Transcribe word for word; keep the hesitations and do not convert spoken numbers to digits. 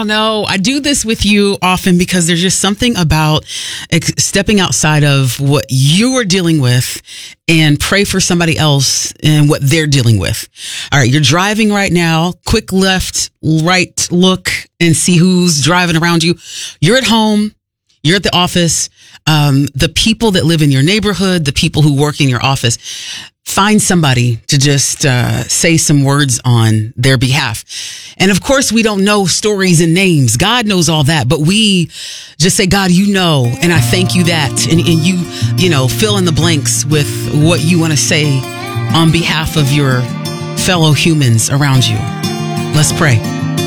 don't know. I do this with you often because there's just something about ex- stepping outside of what you are dealing with and pray for somebody else and what they're dealing with. All right, you're driving right now. Quick left, right look and see who's driving around you. You're at home. You're at the office. Um, the people that live in your neighborhood, the people who work in your office, find somebody to just uh, say some words on their behalf. And of course, we don't know stories and names. God knows all that, but we just say, God, you know, and I thank you that. And, and you, you know, fill in the blanks with what you want to say on behalf of your fellow humans around you. Let's pray.